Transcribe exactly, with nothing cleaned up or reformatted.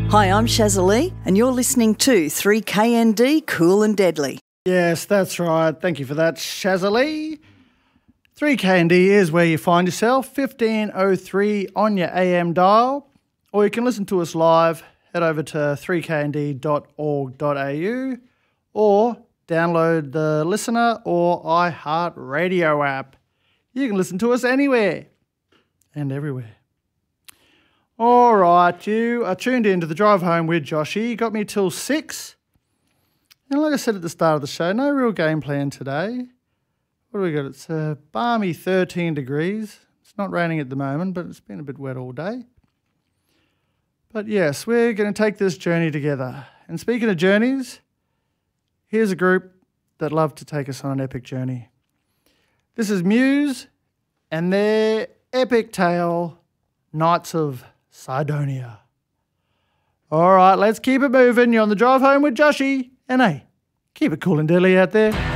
Hi, I'm Shazza and you're listening to three K N D Cool and Deadly. Yes, that's right. Thank you for that, Shazza. three K N D is where you find yourself, fifteen oh three on your A M dial, or you can listen to us live. Head over to three k n d dot org dot a u or download the Listener or iHeartRadio app. You can listen to us anywhere and everywhere. All right, you are tuned in to the Drive Home with Joshy. You got me till six. And like I said at the start of the show, no real game plan today. What do we got? It's a balmy thirteen degrees. It's not raining at the moment, but it's been a bit wet all day. But yes, we're going to take this journey together. And speaking of journeys, here's a group that love to take us on an epic journey. This is Muse and their epic tale, Knights of Sidonia. All right, let's keep it moving. You're on the Drive Home with Joshy. And hey, keep it cool and deadly out there.